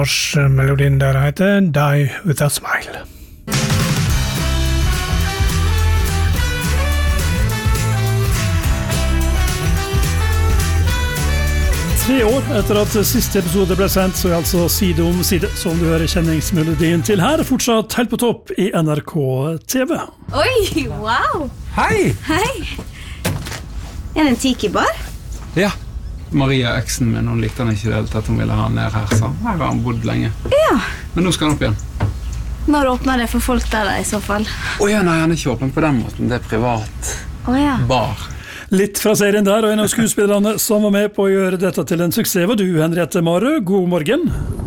Melodien der heter Die With A Smile. Tre år etter at siste episode ble sendt, så er altså Side om side, som du hører kjenningsmelodien til her, fortsatt helt på topp i NRK TV. Oi, wow! Hei! Hei! Er det en tiki-bar? Ja, Maria, eksen min, hun likte han ikke det, at hun ville ha han ned her, så her har han bodd lenge. Ja. Men nå skal han opp igjen. Når åpner det for folk der da, i så fall? Åja, nei, han er ikke åpen på den måten, det er privat Ja. bar. Litt fra serien der, og en av skuespillerne som var med på å gjøre dette til en suksess var du, Henriette Marø. God morgen.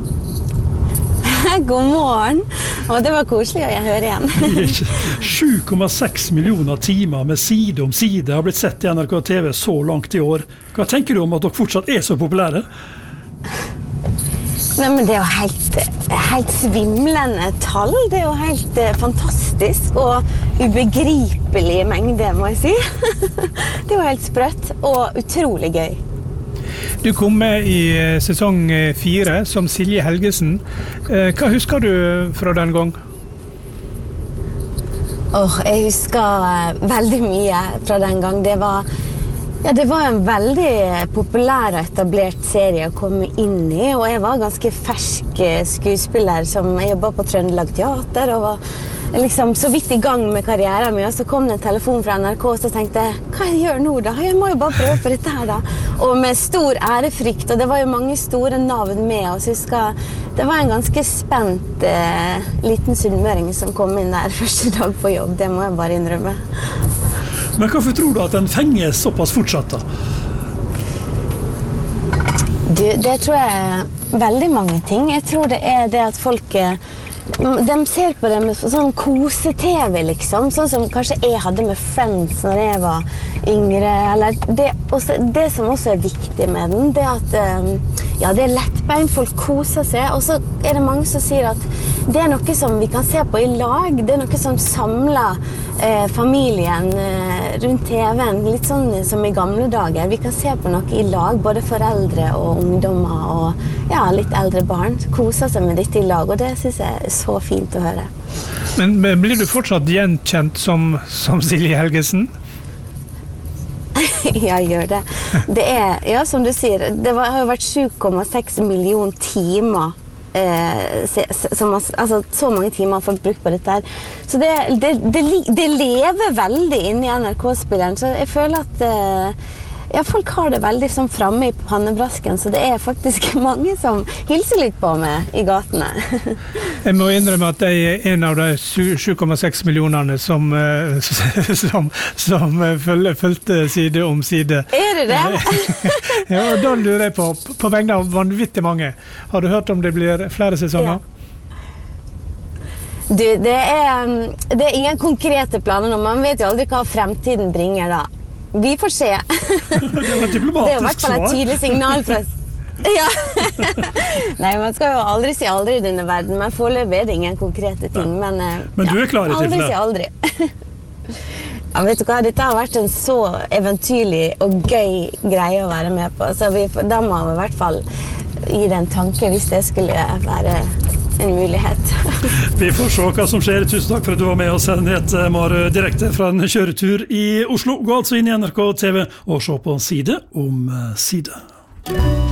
God morgen. Og det var koselig å høre igjen. 7,6 millioner timer med Side om side har blitt sett i NRK TV så langt i år. Hva tenker du om at dere fortsatt er så populære? Nei, men det er jo helt svimlende tall. Det er jo helt fantastisk og ubegripelig mengde, må jeg si. Det var helt sprøtt og utrolig gøy. Du kom med i sesong 4 som Silje Helgesen. Hva husker du fra den gang? Jeg husker veldig mye fra den gang. Det var en veldig populær og etablert serie å komme inn i, og jeg var ganske fersk skuespiller som jobbet på Trøndelag Teater, og var liksom så vidt i gang med karrieren min, og så kom det en telefon fra NRK, og så tenkte jeg, hva jeg gjør nå da? Jeg må jo bare prøve på dette her da. Og med stor ærefrykt, og det var jo mange store navn med oss. Det var en ganske spent liten sunnmøring som kom inn der første dag på jobb, det må jeg bare innrømme. Men hvorfor tror du at den fenger såpass fortsatt da? Det tror jeg er veldig mange ting. Jeg tror det er det at folk de ser på det med sånn kose-TV, liksom. Sånn som kanskje jeg hadde med Friends når jeg var yngre. Eller det som også er viktig med den, det er at det er lettbeint, folk koser seg. Og så er det mange som sier at det er noe som vi kan se på i lag. Det er noe som samler familien rundt TV-en, litt sånn som i gamle dager. Vi kan se på noe i lag, både foreldre og ungdommer og litt eldre barn. Koser seg med dette i lag, og det synes jeg er så fint å høre. Men blir du fortsatt gjenkjent som Silje Helgesen? Ja, gjør det. Det er, som du sier, har jo vært 7,6 millioner timer så mange timer har folk brukt på dette her. Så det lever veldig inne i NRK-spilleren, så jeg føler at folk har det veldig sånn fremme i pannebrasken, så det er faktisk mange som hilser litt på meg i gatene. Jeg må innrømme at jeg er en av de 7,6 millionerne som følte Side om side. Er det det? Ja, og da lurer jeg på vegne av vanvittig mange. Har du hørt om det blir flere sesonger? Du, det er ingen konkrete planer nå. Man vet jo aldri hva fremtiden bringer da. Vi får se. Det var et diplomatisk svar. Det er i hvert fall et tydelig signal fra... Ja. Nei, man skal jo aldri si aldri i denne verden, men foreløpig er det ingen konkrete ting. Men du er klar i tilfelle? Aldri si aldri. Ja, vet du hva, dette har vært en så eventyrlig og gøy greie å være med på, så da må vi i hvert fall gi det en tanke hvis det skulle være en mulighet. Vi får se hva som skjer. Tusen takk for at du var med oss, Henriette Marø, direkte fra en kjøretur i Oslo. Gå altså inn i NRK TV og se på Side om side.